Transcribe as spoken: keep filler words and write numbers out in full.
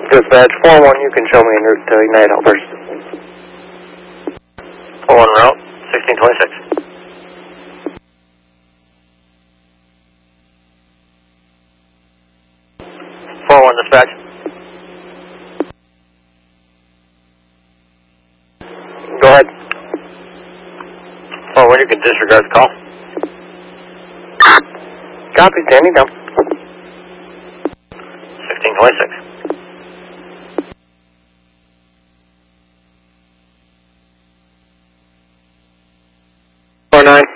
Dispatch, four one, you can show me en route to United Helpers. four one route, sixteen twenty-six. four one dispatch. Go ahead. four one, you can disregard the call. Copy, standing down. sixteen twenty-six. four nine.